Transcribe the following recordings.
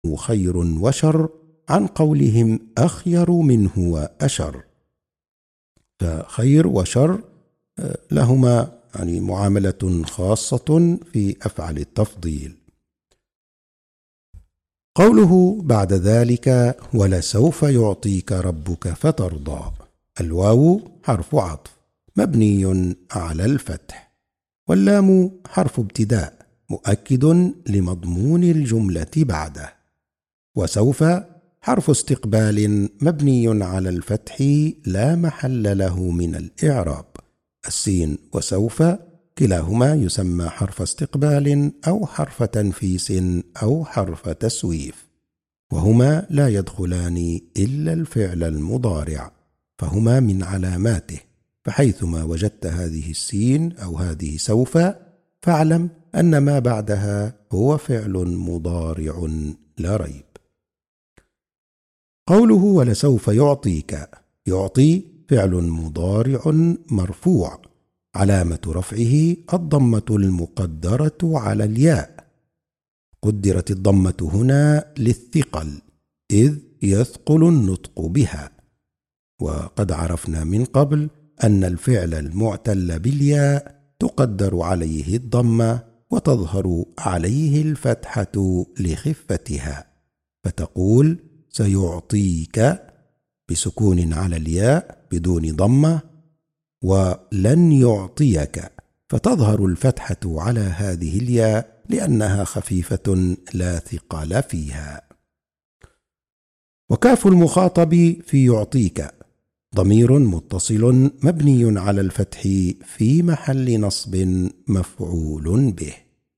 خير وشر عن قولهم أخير منه وأشر. فخير وشر لهما معاملة خاصة في أفعال التفضيل. قوله بعد ذلك ولسوف يعطيك ربك فترضى. الواو حرف عطف مبني على الفتح، واللام حرف ابتداء مؤكد لمضمون الجملة بعده، وسوف حرف استقبال مبني على الفتح لا محل له من الإعراب. السين وسوف كلاهما يسمى حرف استقبال أو حرف تنفيس أو حرف تسويف، وهما لا يدخلان إلا الفعل المضارع، فهما من علاماته، فحيثما وجدت هذه السين أو هذه سوف فاعلم أن ما بعدها هو فعل مضارع لا ريب. قوله ولسوف يعطيك. يعطي فعل مضارع مرفوع علامة رفعه الضمة المقدرة على الياء. قدرت الضمة هنا للثقل إذ يثقل النطق بها، وقد عرفنا من قبل أن الفعل المعتل بالياء تقدر عليه الضمة وتظهر عليه الفتحة لخفتها، فتقول سيعطيك بسكون على الياء بدون ضمة، ولن يعطيك فتظهر الفتحة على هذه الياء لأنها خفيفة لا ثقل فيها. وكاف المخاطب في يعطيك ضمير متصل مبني على الفتح في محل نصب مفعول به.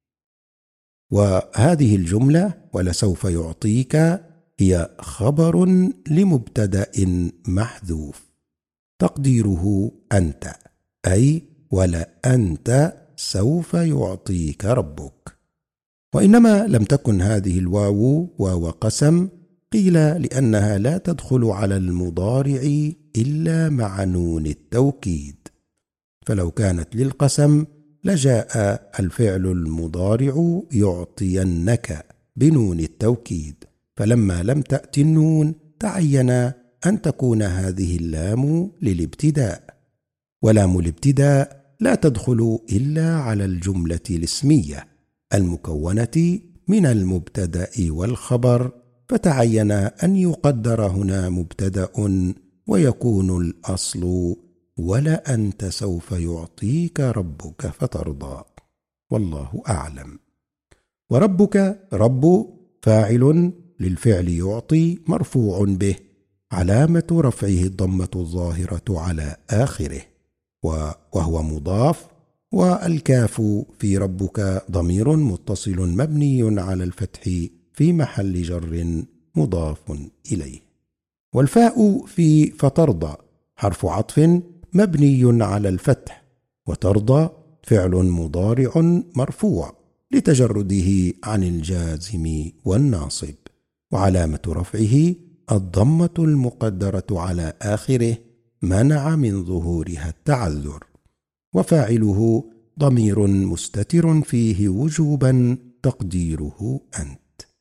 وهذه الجملة ولسوف يعطيك هي خبر لمبتدأ محذوف تقديره أنت، أي ولأنت سوف يعطيك ربك. وإنما لم تكن هذه الواو واو قسم، قيل لأنها لا تدخل على المضارع إلا مع نون التوكيد، فلو كانت للقسم لجاء الفعل المضارع يعطينك بنون التوكيد، فلما لم تأتي النون تعين أن تكون هذه اللام للابتداء، ولام الابتداء لا تدخل إلا على الجملة الاسمية المكونة من المبتدأ والخبر، فتعين أن يقدر هنا مبتدأ ويكون الأصل ولأنت سوف يعطيك ربك فترضى، والله أعلم. وربك رب فاعل للفعل يعطي مرفوع به، علامة رفعه الضمة الظاهرة على آخره وهو مضاف، والكاف في ربك ضمير متصل مبني على الفتح في محل جر مضاف إليه. والفاء في فترضى حرف عطف مبني على الفتح، وترضى فعل مضارع مرفوع لتجرده عن الجازم والناصب، وعلامة رفعه الضمة المقدرة على آخره منع من ظهورها التعذر، وفاعله ضمير مستتر فيه وجوبا تقديره أنت.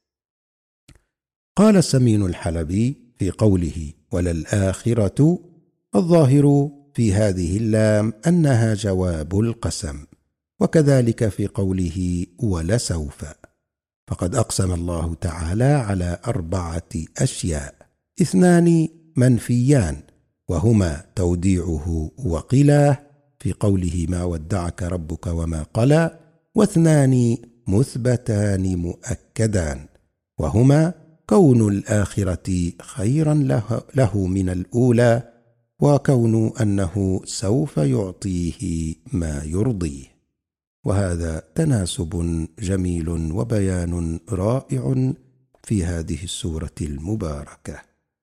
قال السمين الحلبي في قوله وللآخرة الظاهر في هذه اللام أنها جواب القسم، وكذلك في قوله ولسوف، فقد أقسم الله تعالى على 4 أشياء، 2 منفيان وهما توديعه وقلاه في قوله ما ودعك ربك وما قلى، و2 مثبتان مؤكدان وهما كون الآخرة خيرا له من الأولى، وكون أنه سوف يعطيه ما يرضيه. وهذا تناسب جميل وبيان رائع في هذه السورة المباركة.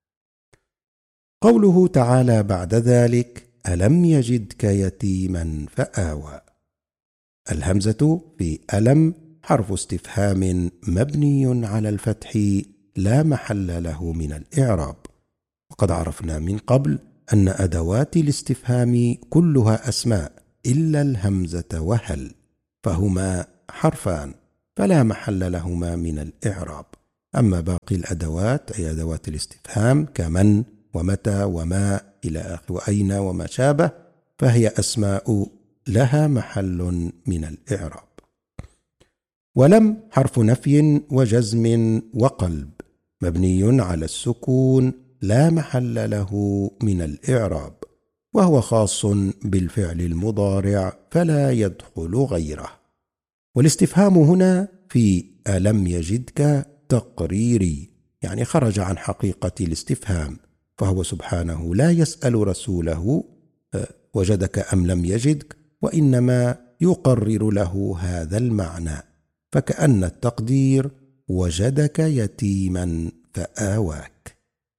قوله تعالى بعد ذلك ألم يجدك يتيما فآوى. الهمزة في ألم حرف استفهام مبني على الفتح لا محل له من الإعراب، وقد عرفنا من قبل أن أدوات الاستفهام كلها أسماء إلا الهمزة وهل، فهما حرفان فلا محل لهما من الإعراب، أما باقي الأدوات أي أدوات الاستفهام كمن ومتى وما إلى آخر وأين وما شابه فهي أسماء لها محل من الإعراب. ولم حرف نفي وجزم وقلب مبني على السكون لا محل له من الإعراب، وهو خاص بالفعل المضارع فلا يدخل غيره. والاستفهام هنا في ألم يجدك تقريري، يعني خرج عن حقيقة الاستفهام، فهو سبحانه لا يسأل رسوله وجدك أم لم يجدك، وإنما يقرر له هذا المعنى، فكأن التقدير وجدك يتيما فآواك.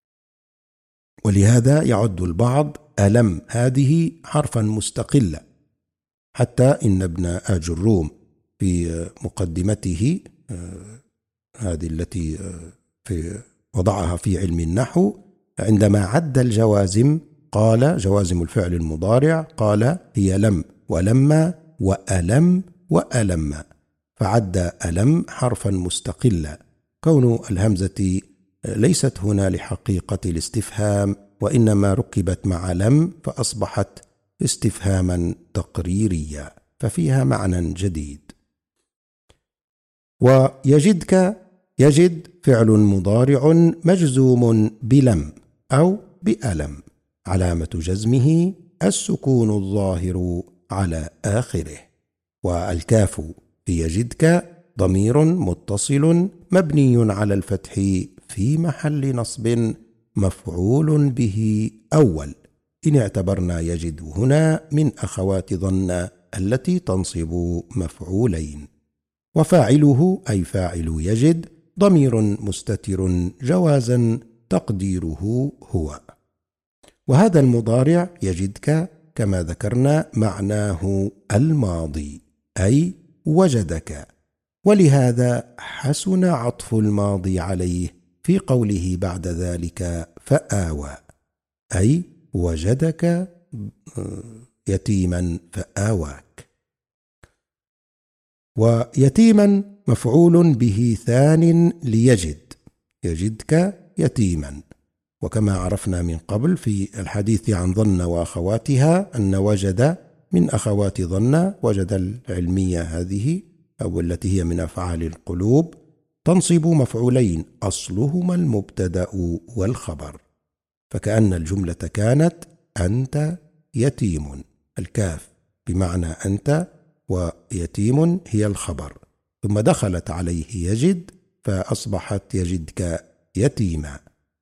ولهذا يعد البعض ألم هذه حرفا مستقلا، حتى إن ابن آجروم في مقدمته هذه التي وضعها في علم النحو عندما عد الجوازم قال جوازم الفعل المضارع قال هي لم ولما وألم وألم، فعد ألم حرفا مستقلا، كون الهمزة ليست هنا لحقيقة الاستفهام وإنما ركبت مع لم فأصبحت استفهاما تقريريا، ففيها معنى جديد. ويجدك يجد فعل مضارع مجزوم بلم أو بألم، علامة جزمه السكون الظاهر على آخره. والكاف في يجدك ضمير متصل مبني على الفتح في محل نصب مفعول به أول، إن اعتبرنا يجد هنا من أخوات ظن التي تنصب مفعولين. وفاعله أي فاعل يجد ضمير مستتر جوازا تقديره هو. وهذا المضارع يجدك كما ذكرنا معناه الماضي أي وجدك، ولهذا حسن عطف الماضي عليه في قوله بعد ذلك فآوى، أي وجدك يتيما فآواك. ويتيما مفعول به ثان ليجد، يجدك يتيما، وكما عرفنا من قبل في الحديث عن ظن وأخواتها أن وجد من أخوات ظن، وجد العلمية هذه أو التي هي من أفعال القلوب تنصب مفعولين أصلهما المبتدأ والخبر، فكأن الجملة كانت أنت يتيم، الكاف بمعنى أنت ويتيم هي الخبر، ثم دخلت عليه يجد فأصبحت يجدك يتيما،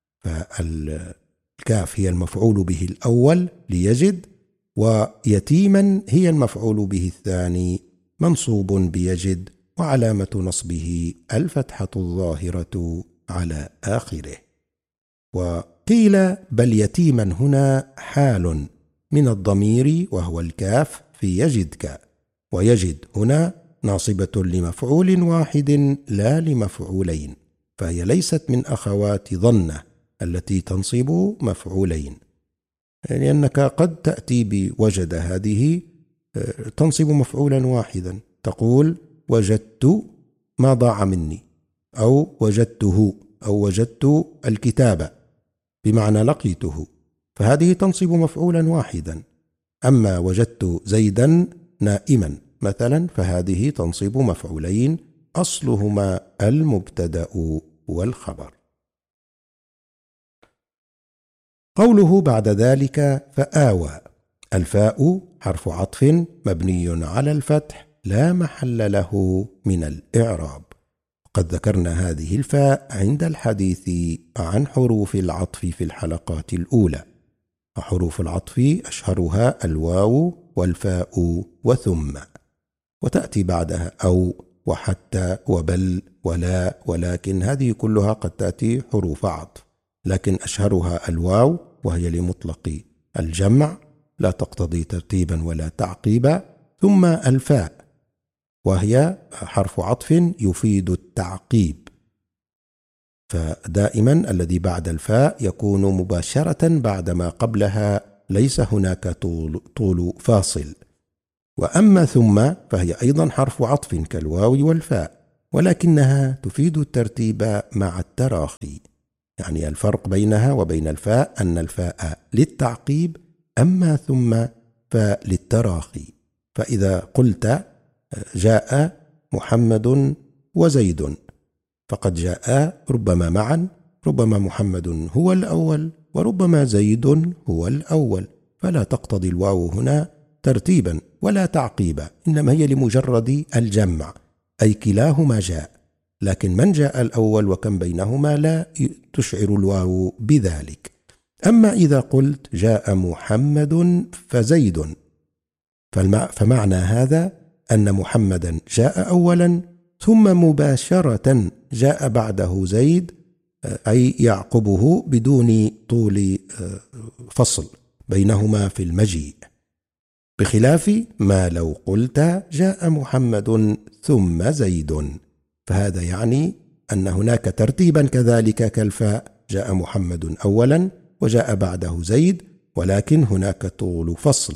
فالكاف هي المفعول به الأول ليجد، ويتيما هي المفعول به الثاني منصوب بيجد، وعلامة نصبه الفتحة الظاهرة على آخره. وقيل بل يتيما هنا حال من الضمير وهو الكاف في يجدك، ويجد هنا ناصبة لمفعول واحد لا لمفعولين، فهي ليست من أخوات ظنة التي تنصب مفعولين، لأنك قد تأتي بوجد هذه تنصب مفعولا واحدا، تقول وجدت ما ضاع مني، أو وجدته، أو وجدت الكتاب بمعنى لقيته، فهذه تنصب مفعولا واحدا. أما وجدت زيدا نائما مثلا فهذه تنصب مفعولين أصلهما المبتدأ والخبر. قوله بعد ذلك فآوى، الفاء حرف عطف مبني على الفتح لا محل له من الإعراب. قد ذكرنا هذه الفاء عند الحديث عن حروف العطف في الحلقات الأولى، وحروف العطف أشهرها الواو والفاء وثم، وتأتي بعدها أو وحتى وبل ولا ولكن، هذه كلها قد تأتي حروف عطف، لكن أشهرها الواو وهي لمطلق الجمع لا تقتضي ترتيبا ولا تعقيبا، ثم الفاء وهي حرف عطف يفيد التعقيب، فدائما الذي بعد الفاء يكون مباشرة بعد ما قبلها، ليس هناك طول فاصل. وأما ثم فهي أيضا حرف عطف كالواو والفاء، ولكنها تفيد الترتيب مع التراخي. يعني الفرق بينها وبين الفاء أن الفاء للتعقيب، أما ثم فللتراخي. فإذا قلت جاء محمد وزيد فقد جاء ربما معا، ربما محمد هو الأول وربما زيد هو الأول، فلا تقتضي الواو هنا ترتيبا ولا تعقيبا، إنما هي لمجرد الجمع، أي كلاهما جاء، لكن من جاء الأول وكم بينهما لا تشعر الواو بذلك. أما إذا قلت جاء محمد فزيد، فمعنى هذا أن محمدا جاء أولا ثم مباشرة جاء بعده زيد، أي يعقبه بدون طول فصل بينهما في المجيء، بخلاف ما لو قلت جاء محمد ثم زيد، فهذا يعني أن هناك ترتيبا كذلك كالفاء، جاء محمد أولا وجاء بعده زيد، ولكن هناك طول فصل،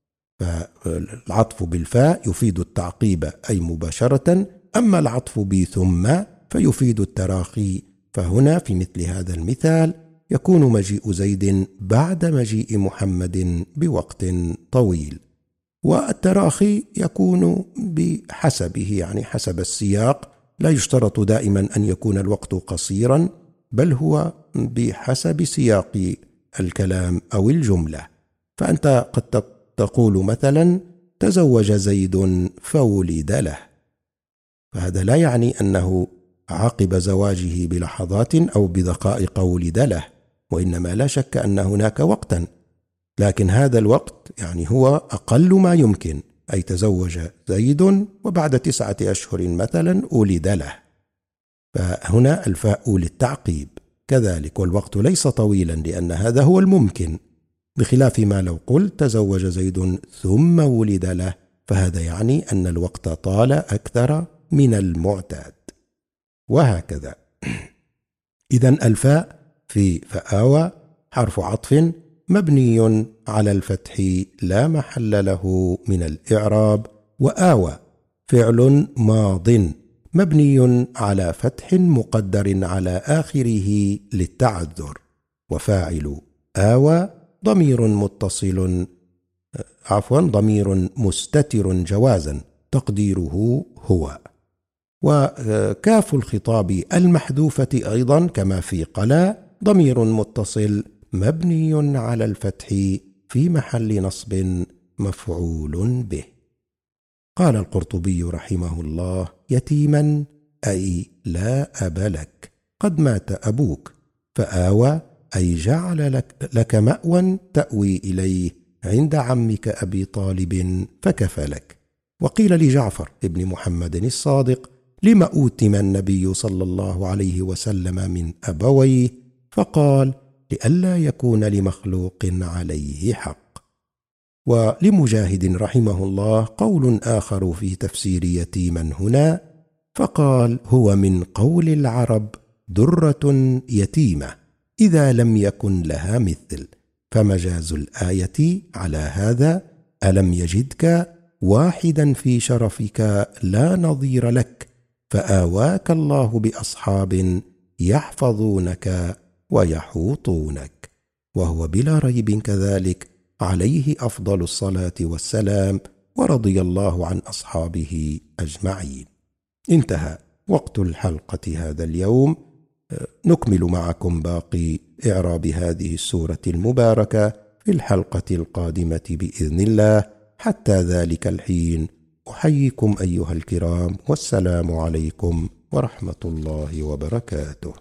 فالعطف بالفاء يفيد التعقيب أي مباشرة، أما العطف بثم فيفيد التراخي. فهنا في مثل هذا المثال يكون مجيء زيد بعد مجيء محمد بوقت طويل، والتراخي يكون بحسبه، يعني حسب السياق، لا يشترط دائما أن يكون الوقت قصيرا، بل هو بحسب سياق الكلام أو الجملة. فأنت قد تقول مثلا تزوج زيد فولد له، فهذا لا يعني أنه عقب زواجه بلحظات أو بدقائق ولد له، وإنما لا شك أن هناك وقتا، لكن هذا الوقت يعني هو أقل ما يمكن، أي تزوج زيد وبعد 9 أشهر مثلا ولد له، فهنا الفاء للتعقيب كذلك، والوقت ليس طويلا لأن هذا هو الممكن، بخلاف ما لو قلت تزوج زيد ثم ولد له، فهذا يعني أن الوقت طال أكثر من المعتاد، وهكذا. إذن الفاء في فآوى حرف عطف مبني على الفتح لا محل له من الإعراب، وآوى فعل ماض مبني على فتح مقدر على آخره للتعذر، وفاعل آوى ضمير مستتر جوازا تقديره هو. وكاف الخطاب المحذوفة أيضا كما في قلا ضمير متصل مبني على الفتح في محل نصب مفعول به. قال القرطبي رحمه الله: يتيما أي لا أب لك، قد مات أبوك، فآوى أي جعل لك مأوى تأوي إليه عند عمك أبي طالب فكفلك. وقيل لجعفر ابن محمد الصادق: لم أوتم النبي صلى الله عليه وسلم من أبويه؟ فقال: لئلا يكون لمخلوق عليه حق. ولمجاهد رحمه الله قول آخر في تفسير يتيما هنا، فقال: هو من قول العرب درة يتيمة إذا لم يكن لها مثل، فمجاز الآية على هذا: ألم يجدك واحدا في شرفك لا نظير لك، فآواك الله بأصحاب يحفظونك ويحوطونك. وهو بلا ريب كذلك عليه أفضل الصلاة والسلام، ورضي الله عن أصحابه أجمعين. انتهى وقت الحلقة هذا اليوم، نكمل معكم باقي إعراب هذه السورة المباركة في الحلقة القادمة بإذن الله. حتى ذلك الحين أحييكم أيها الكرام، والسلام عليكم ورحمة الله وبركاته.